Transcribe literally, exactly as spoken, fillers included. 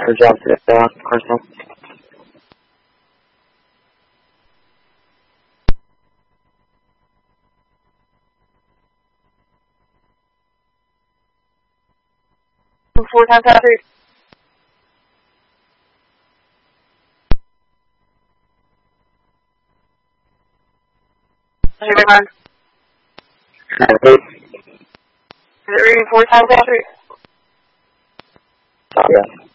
Good job today, uh, Carson. Four times out of three. Okay, man. Is Is it reading four times out of three? it reading?